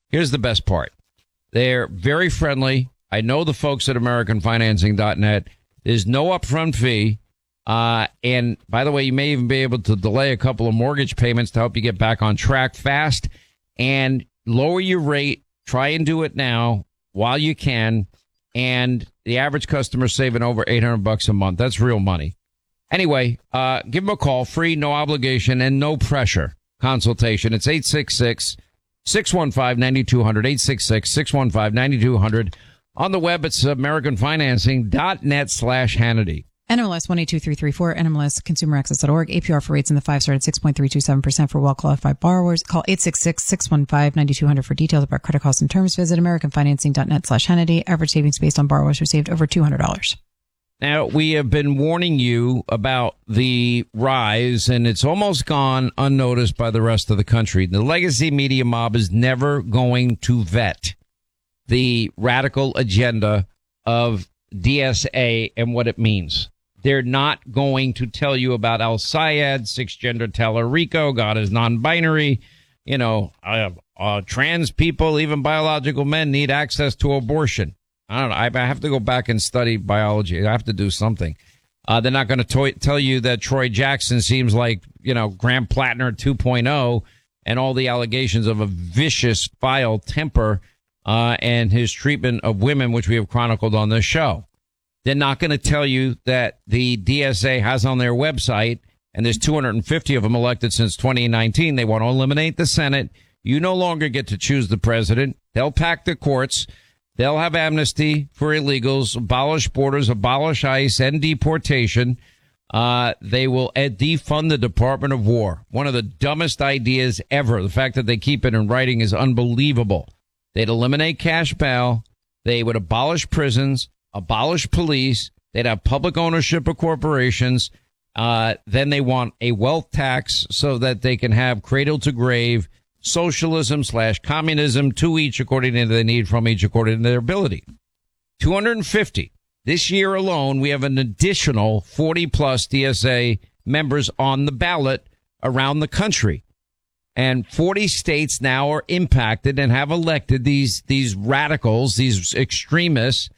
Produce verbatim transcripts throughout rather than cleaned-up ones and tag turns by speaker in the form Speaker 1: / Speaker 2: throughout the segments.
Speaker 1: Here's the best part. They're very friendly. I know the folks at American Financing dot net. There's no upfront fee. Uh, and by the way, you may even be able to delay a couple of mortgage payments to help you get back on track fast and lower your rate. Try and do it now while you can. And the average customer saving over eight hundred bucks a month. That's real money. Anyway, uh, give them a call. Free, no obligation, and no pressure consultation. It's eight six six, six one five, nine two zero zero, eight six six, six one five, nine two zero zero. On the web, it's American Financing dot net slash Hannity.
Speaker 2: N M L S one eight two three three four, N M L S consumer access dot org. A P R for rates in the five star at six point three two seven percent for well-qualified borrowers. Call eight six six, six one five, nine two zero zero for details about credit costs and terms. Visit American Financing dot net slash Hannity. Average savings based on borrowers who saved over two hundred dollars.
Speaker 1: Now, we have been warning you about the rise, and it's almost gone unnoticed by the rest of the country. The legacy media mob is never going to vet the radical agenda of D S A and what it means. They're not going to tell you about Al Sayed, six-gender Tallarico, God is non-binary, you know, uh, uh, trans people, even biological men need access to abortion. I don't know. I have to go back and study biology. I have to do something. Uh, they're not going to to- tell you that Troy Jackson seems like, you know, Graham Plattner two point oh and all the allegations of a vicious, vile temper uh, and his treatment of women, which we have chronicled on this show. They're not going to tell you that the D S A has on their website, and there's two hundred fifty of them elected since twenty nineteen. They want to eliminate the Senate. You no longer get to choose the president. They'll pack the courts. They'll have amnesty for illegals, abolish borders, abolish ICE, and deportation. Uh, they will ed- defund the Department of War. One of the dumbest ideas ever. The fact that they keep it in writing is unbelievable. They'd eliminate cash bail. They would abolish prisons, abolish police. They'd have public ownership of corporations. Uh, then they want a wealth tax so that they can have cradle to grave socialism slash communism, to each according to the need, from each according to their ability. two hundred fifty. This year alone, we have an additional forty plus D S A members on the ballot around the country. And forty states now are impacted and have elected these, these radicals, these extremists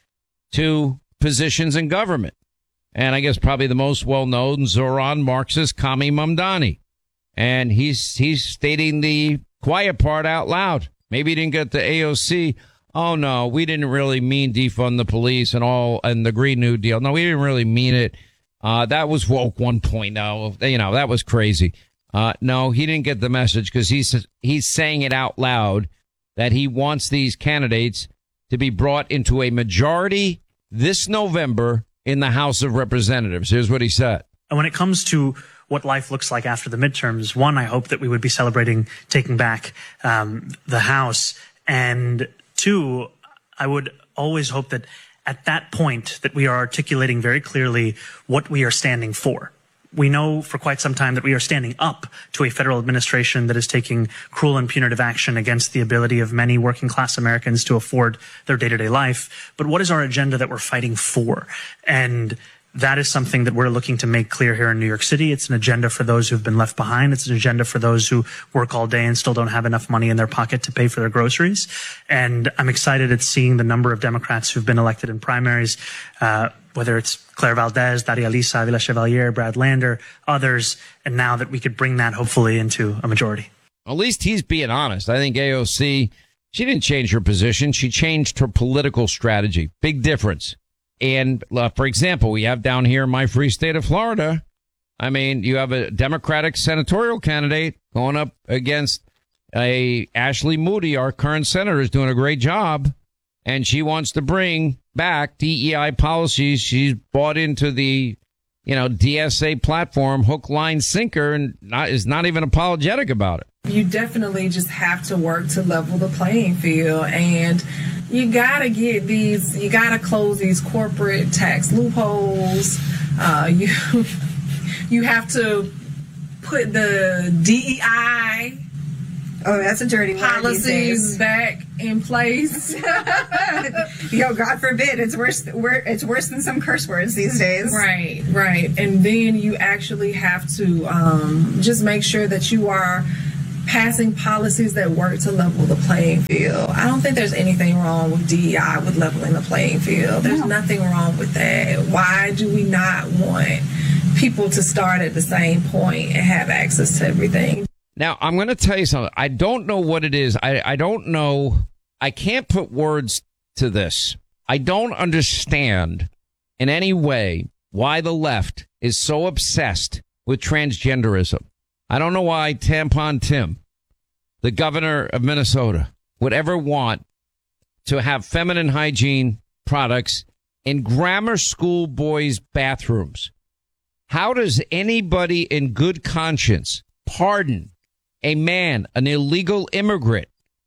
Speaker 1: to positions in government. And I guess probably the most well-known, Zoran Marxist Kami Mamdani. And he's, he's stating the quiet part out loud. Maybe he didn't get the A O C. Oh, no, we didn't really mean defund the police and all and the Green New Deal. No, we didn't really mean it. Uh, that was woke one point oh. You know, that was crazy. Uh, no, he didn't get the message because he's, he's saying it out loud that he wants these candidates to be brought into a majority this November in the House of Representatives. Here's what he said.
Speaker 3: And when it comes to what life looks like after the midterms, one, I hope that we would be celebrating taking back um, the House. And two, I would always hope that at that point that we are articulating very clearly what we are standing for. We know for quite some time that we are standing up to a federal administration that is taking cruel and punitive action against the ability of many working class Americans to afford their day-to-day life. But what is our agenda that we're fighting for? And that is something that we're looking to make clear here in New York City. It's an agenda for those who've been left behind. It's an agenda for those who work all day and still don't have enough money in their pocket to pay for their groceries. And I'm excited at seeing the number of Democrats who've been elected in primaries, uh, whether it's Claire Valdez, Daria Lisa, Vila Chevalier, Brad Lander, others, and now that we could bring that hopefully into a majority.
Speaker 1: At least he's being honest. I think A O C, she didn't change her position. She changed her political strategy. Big difference. And uh, for example, we have down here in my free state of Florida, I mean, you have a Democratic senatorial candidate going up against a Ashley Moody, our current senator, is doing a great job. And she wants to bring back D E I policies. She's bought into the, you know, D S A platform, hook, line, sinker, and not, is not even apologetic about it.
Speaker 4: You definitely just have to work to level the playing field, and you gotta get these, you gotta close these corporate tax loopholes. Uh, you, you have to put the D E I
Speaker 5: Oh, that's a dirty word.
Speaker 4: policies back in place.
Speaker 5: Yo, God forbid, it's worse. It's worse than some curse words these days.
Speaker 4: Right, right. And then you actually have to um, just make sure that you are passing policies that work to level the playing field. I don't think there's anything wrong with D E I, with leveling the playing field. There's no. nothing wrong with that. Why do we not want people to start at the same point and have access to everything?
Speaker 1: Now, I'm going to tell you something. I don't know what it is. I, I don't know. I can't put words to this. I don't understand in any way why the left is so obsessed with transgenderism. I don't know why Tampon Tim, the governor of Minnesota, would ever want to have feminine hygiene products in grammar school boys' bathrooms. How does anybody in good conscience pardon a man, an illegal immigrant,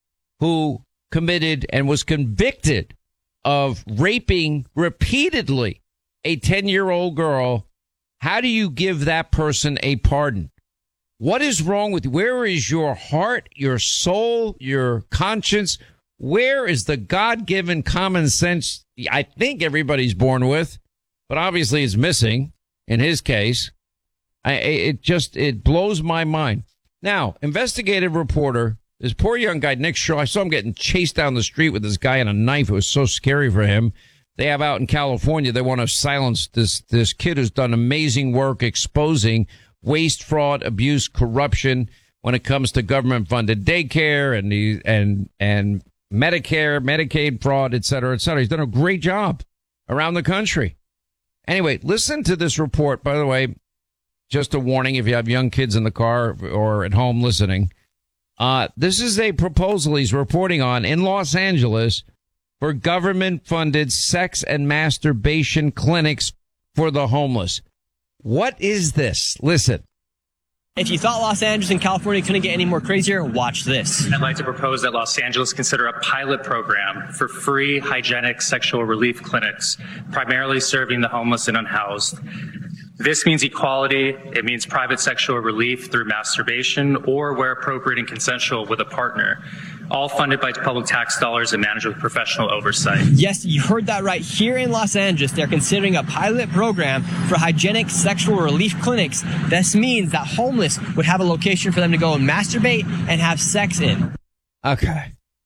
Speaker 1: who committed and was convicted of raping repeatedly a ten-year-old girl? How do you give that person a pardon? What is wrong with you? Where is your heart, your soul, your conscience? Where is the God-given common sense I think everybody's born with, but obviously is missing in his case? I, it just, it blows my mind. Now, investigative reporter, this poor young guy, Nick Shaw, I saw him getting chased down the street with this guy and a knife. It was so scary for him. They have out in California, they want to silence this, this kid who's done amazing work exposing waste, fraud, abuse, corruption when it comes to government-funded daycare and the, and, and Medicare, Medicaid fraud, et cetera, et cetera. He's done a great job around the country. Anyway, listen to this report, by the way. Just a warning if you have young kids in the car or at home listening. Uh, this is a proposal he's reporting on in Los Angeles for government-funded sex and masturbation clinics for the homeless. What is this? Listen.
Speaker 6: If you thought Los Angeles and California couldn't get any more crazier, watch this.
Speaker 7: I'd like to propose that Los Angeles consider a pilot program for free hygienic sexual relief clinics, primarily serving the homeless and unhoused. This means equality. It means private sexual relief through masturbation or, where appropriate and consensual, with a partner, all funded by public tax dollars and managed with professional oversight.
Speaker 6: Yes, you heard that right. Here in Los Angeles, they're considering a pilot program for hygienic sexual relief clinics. This means that homeless would have a location for them to go and masturbate and have sex in.
Speaker 1: Okay.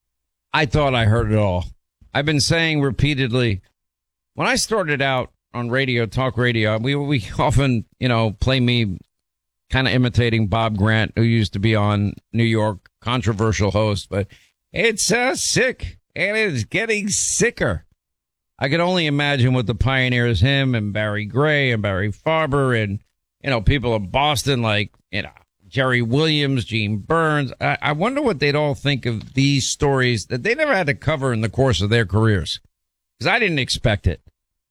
Speaker 1: I thought I heard it all. I've been saying repeatedly, when I started out on radio, talk radio, we we often, you know, play me kind of imitating Bob Grant, who used to be on New York, controversial host, but it's uh, sick and it's getting sicker. I could only imagine what the pioneers, him and Barry Gray and Barry Farber and, you know, people in Boston like, you know, Jerry Williams, Gene Burns. I, I wonder what they'd all think of these stories that they never had to cover in the course of their careers, because I didn't expect it.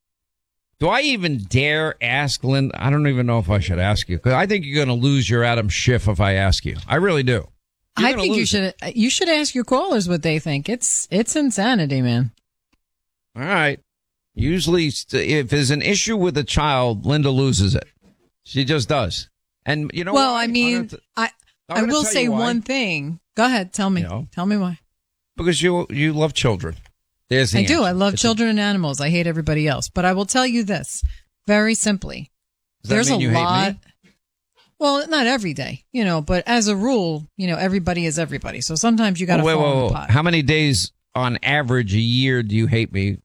Speaker 1: Do I even dare ask Lynn? I don't even know if I should ask you, because I think you're going to lose your Adam Schiff if I ask you. I really do. You're
Speaker 2: I think you should it. you should ask your callers what they think. It's it's insanity, man.
Speaker 1: All right. Usually, if there's an issue with a child, Linda loses it. She just does. And you know,
Speaker 2: well,
Speaker 1: why?
Speaker 2: I mean, t- I I will say one thing. Go ahead, tell me. You know, tell me why.
Speaker 1: Because you you love children. There's the
Speaker 2: I
Speaker 1: answer.
Speaker 2: do. I love
Speaker 1: it's
Speaker 2: children
Speaker 1: a,
Speaker 2: and animals. I hate everybody else. But I will tell you this very simply.
Speaker 1: Does that
Speaker 2: There's
Speaker 1: mean
Speaker 2: a
Speaker 1: you
Speaker 2: lot.
Speaker 1: Hate me?
Speaker 2: Well, not every day, you know, but as a rule, you know, everybody is everybody. So sometimes you got to
Speaker 1: oh, wait,
Speaker 2: fall
Speaker 1: wait,
Speaker 2: in
Speaker 1: wait.
Speaker 2: the pot.
Speaker 1: How many days on average a year do you hate me?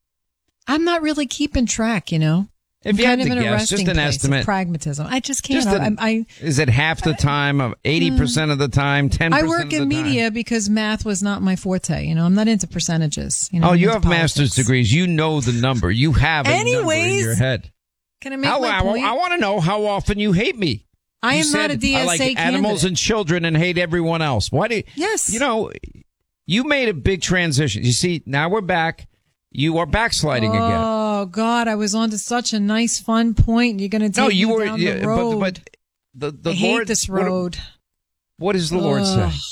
Speaker 2: I'm not really keeping track, you know.
Speaker 1: If
Speaker 2: I'm
Speaker 1: you
Speaker 2: kind
Speaker 1: had
Speaker 2: of
Speaker 1: to
Speaker 2: an
Speaker 1: guess,
Speaker 2: arresting
Speaker 1: just an
Speaker 2: place of
Speaker 1: estimate.
Speaker 2: Pragmatism. I just can't.
Speaker 1: Just
Speaker 2: I,
Speaker 1: a,
Speaker 2: I,
Speaker 1: is it half the time, of eighty percent of the time, ten percent
Speaker 2: I work
Speaker 1: of the
Speaker 2: in media
Speaker 1: time?
Speaker 2: because math was not my forte. You know, I'm not into percentages. You know,
Speaker 1: oh,
Speaker 2: I'm
Speaker 1: you
Speaker 2: into
Speaker 1: have
Speaker 2: politics.
Speaker 1: master's degrees. You know the number. You have a
Speaker 2: Anyways,
Speaker 1: number in your head.
Speaker 2: Can I make
Speaker 1: how,
Speaker 2: my
Speaker 1: I,
Speaker 2: point?
Speaker 1: I want to know how often you hate me.
Speaker 2: I
Speaker 1: you
Speaker 2: am
Speaker 1: said,
Speaker 2: not a D S A
Speaker 1: I like
Speaker 2: candidate.
Speaker 1: animals and children and hate everyone else. Why do you,
Speaker 2: Yes.
Speaker 1: You know, you made a big transition. You see, now we're back. You are backsliding
Speaker 2: oh,
Speaker 1: again.
Speaker 2: Oh, God, I was on to such a nice, fun point. You're going to take
Speaker 1: no, you
Speaker 2: me
Speaker 1: were,
Speaker 2: down
Speaker 1: yeah,
Speaker 2: the road.
Speaker 1: But, but the, the
Speaker 2: I
Speaker 1: Lord,
Speaker 2: hate this
Speaker 1: what-
Speaker 2: road.
Speaker 1: What, does the Lord
Speaker 2: Ugh.
Speaker 1: say?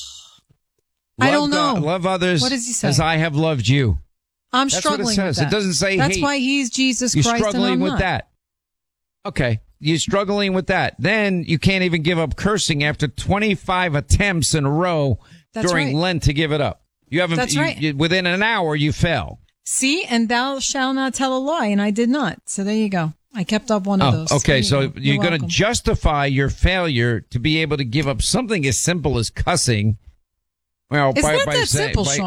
Speaker 2: I don't
Speaker 1: Love
Speaker 2: know.
Speaker 1: God, love others
Speaker 2: What does he say?
Speaker 1: as I have loved you.
Speaker 2: I'm
Speaker 1: That's
Speaker 2: struggling
Speaker 1: what it says.
Speaker 2: with that.
Speaker 1: It doesn't say
Speaker 2: That's
Speaker 1: hate.
Speaker 2: why he's Jesus
Speaker 1: You're
Speaker 2: Christ
Speaker 1: struggling
Speaker 2: and I'm
Speaker 1: with
Speaker 2: not.
Speaker 1: that. Okay. You're struggling with that. Then you can't even give up cursing after twenty-five attempts in a row
Speaker 2: That's
Speaker 1: during
Speaker 2: right.
Speaker 1: Lent to give it up. You haven't,
Speaker 2: That's
Speaker 1: you-
Speaker 2: right.
Speaker 1: you- within an hour, you fell.
Speaker 2: See, and thou shalt not tell a lie, and I did not. So there you go. I kept up one of
Speaker 1: Oh,
Speaker 2: those.
Speaker 1: okay.
Speaker 2: There
Speaker 1: So
Speaker 2: you go.
Speaker 1: you're,
Speaker 2: You're
Speaker 1: going to
Speaker 2: welcome.
Speaker 1: justify your failure to be able to give up something as simple as cussing. Well,
Speaker 2: It's
Speaker 1: by,
Speaker 2: not
Speaker 1: by
Speaker 2: that
Speaker 1: say-
Speaker 2: simple,
Speaker 1: by,
Speaker 2: Sean.